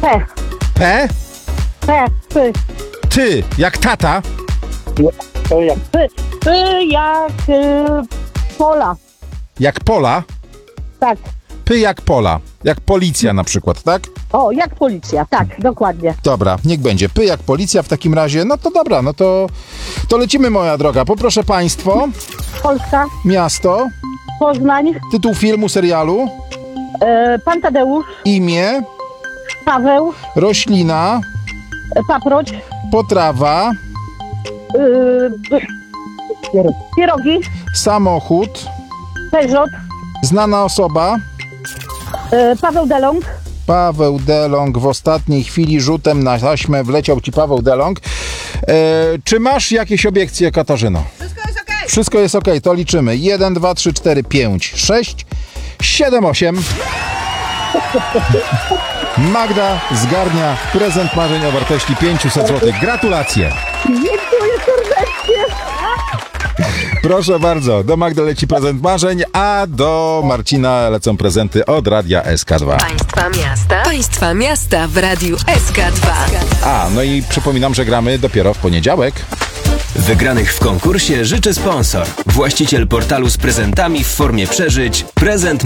P. P? P. P. Ty, jak tata. To jak P. P jak pola. Jak pola. Tak. P jak pola. Jak policja na przykład, tak? O, jak policja. Tak, dokładnie. Dobra, niech będzie. P jak policja w takim razie. No to dobra, no to lecimy, moja droga. Poproszę państwo. Polska. Miasto. Poznań. Tytuł filmu, serialu. Pan Tadeusz. Imię. Paweł. Roślina. Paproć. Potrawa. Pierogi. Samochód. Peugeot. Znana osoba. Paweł Delong. Paweł Delong. W ostatniej chwili rzutem na taśmę wleciał ci Paweł Delong. Czy masz jakieś obiekcje, Katarzyno? Wszystko jest okej. Wszystko jest okej, to liczymy. 1, 2, 3, 4, 5, 6, 7, 8. Magda zgarnia prezent marzeń o wartości 500 zł. Gratulacje. Dziękuję serdecznie. Proszę bardzo, do Magdy leci prezent marzeń, a do Marcina lecą prezenty od Radia SK2. Państwa miasta w Radiu SK2. A, no i przypominam, że gramy dopiero w poniedziałek. Wygranych w konkursie życzy sponsor. Właściciel portalu z prezentami w formie przeżyć. Prezent